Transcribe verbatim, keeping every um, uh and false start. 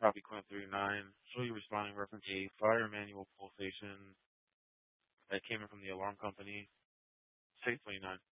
Copy Quint three nine. Show you responding reference a fire manual pulsation that came in from the alarm company. six twenty-nine.